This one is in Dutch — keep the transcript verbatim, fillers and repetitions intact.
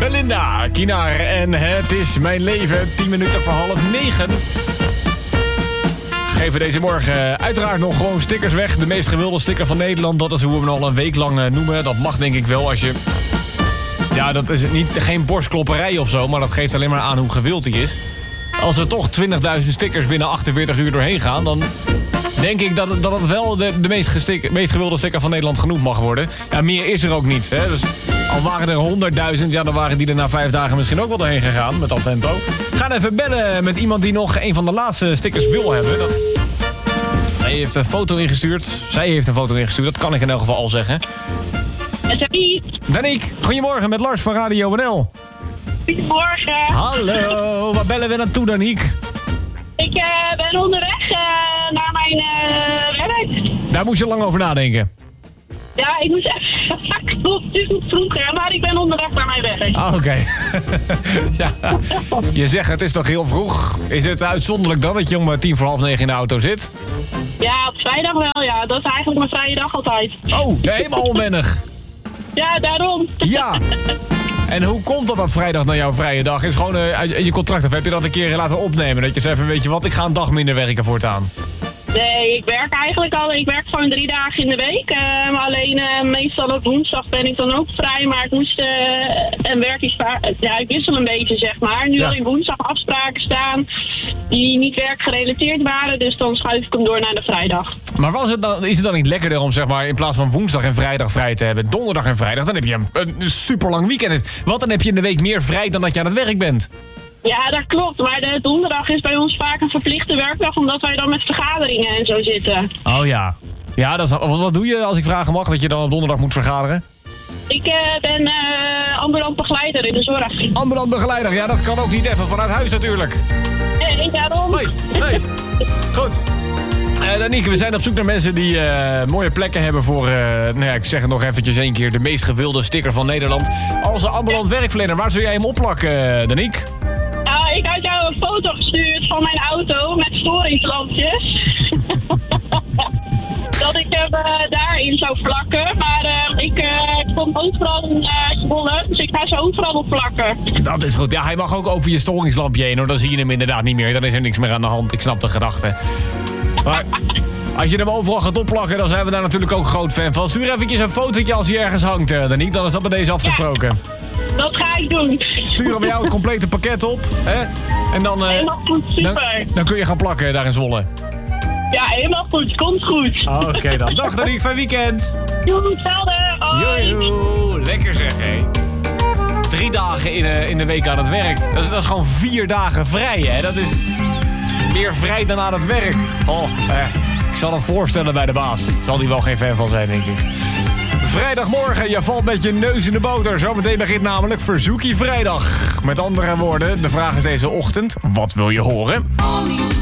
Belinda, Kinaar en Het is mijn leven. tien minuten voor half negen. Geven deze morgen uiteraard nog gewoon stickers weg. De meest gewilde sticker van Nederland. Dat is hoe we hem al een week lang noemen. Dat mag denk ik wel als je... Ja, dat is niet, geen borstklopperij of zo, maar dat geeft alleen maar aan hoe gewild hij is. Als er toch twintigduizend stickers binnen achtenveertig uur doorheen gaan, dan denk ik dat het, dat het wel de, de meest, gestik, meest gewilde sticker van Nederland genoemd mag worden. Ja, meer is er ook niet. Hè? Dus al waren er honderdduizend, ja, dan waren die er na vijf dagen misschien ook wel doorheen gegaan met dat tempo. Ga even bellen met iemand die nog een van de laatste stickers wil hebben. Dat... Hij heeft een foto ingestuurd. Zij heeft een foto ingestuurd, dat kan ik in elk geval al zeggen. Daniek, goedemorgen met Lars van Radio N L. Goedemorgen. Hallo, waar bellen we naartoe, Daniek? Ik uh, ben onderweg uh, naar mijn uh, werk. Daar moest je lang over nadenken. Ja, ik moest even... Klopt, het is nog vroeger, maar ik ben onderweg naar mijn werk. Ah, oké. Okay. Ja, je zegt het is toch heel vroeg. Is het uitzonderlijk dan dat je om tien voor half negen in de auto zit? Ja, op vrijdag wel, ja. Dat is eigenlijk mijn vrije dag altijd. Oh, helemaal onwennig. Ja, daarom. Ja. En hoe komt dat dat vrijdag naar jouw vrije dag is? Gewoon uh, in je contract, of heb je dat een keer laten opnemen? Dat je zegt, weet je wat, ik ga een dag minder werken voortaan. Nee, ik werk eigenlijk al. Ik werk gewoon drie dagen in de week. Uh, maar alleen uh, meestal op woensdag ben ik dan ook vrij. Maar ik moest uh, een werk... Ja, ik wissel een beetje, zeg maar. Nu ja. had ik woensdag afspraken staan die niet werkgerelateerd waren. Dus dan schuif ik hem door naar de vrijdag. Maar was het dan, is het dan niet lekkerder om zeg maar in plaats van woensdag en vrijdag vrij te hebben, donderdag en vrijdag, dan heb je een, een super lang weekend. Want dan heb je in de week meer vrij dan dat je aan het werk bent. Ja, dat klopt. Maar de donderdag is bij ons vaak een verplichte werkdag, omdat wij dan met vergaderingen en zo zitten. Oh ja. Ja, dat is, wat, wat doe je als ik vragen mag dat je dan op donderdag moet vergaderen? Ik uh, ben uh, ambulant begeleider in de zorg. Ambulant begeleider, ja, dat kan ook niet even vanuit huis natuurlijk. Nee, daarom. Nee, nee. Goed. Uh, Danieke, we zijn op zoek naar mensen die uh, mooie plekken hebben voor, uh, nou ja, ik zeg het nog eventjes één keer, de meest gewilde sticker van Nederland. Als een ambulant werkverlener, waar zou jij hem opplakken, uh, Daniek? Uh, ik had jou een foto gestuurd van mijn auto met storingslampjes. Dat ik hem uh, daarin zou plakken. Maar uh, ik uh, kom overal in uh, Zwolle, dus ik ga ze overal op plakken. Dat is goed. Ja, hij mag ook over je storingslampje heen, hoor. Dan zie je hem inderdaad niet meer. Dan is er niks meer aan de hand. Ik snap de gedachte. Maar als je hem overal gaat opplakken, dan zijn we daar natuurlijk ook groot fan van. Stuur eventjes een fotootje als hij ergens hangt, uh, Daniek. Dan is dat bij deze afgesproken. Ja, dat ga ik doen. Sturen we jou het complete pakket op. Hè? En dan, uh, helemaal goed, super. Dan, dan kun je gaan plakken daar in Zwolle. Ja, helemaal goed. Komt goed. Oké okay, dan. Dag Daniek, fijn weekend. Doei, hetzelfde. Hoi. Joejoe. Lekker zeg, hé. Drie dagen in, uh, in de week aan het werk. Dat is, dat is gewoon vier dagen vrij, hè. Dat is meer vrij dan aan het werk. Oh, eh, ik zal het voorstellen bij de baas. Zal die wel geen fan van zijn, denk ik. Vrijdagmorgen, je valt met je neus in de boter. Zometeen begint namelijk Verzoekie Vrijdag. Met andere woorden, de vraag is deze ochtend, wat wil je horen?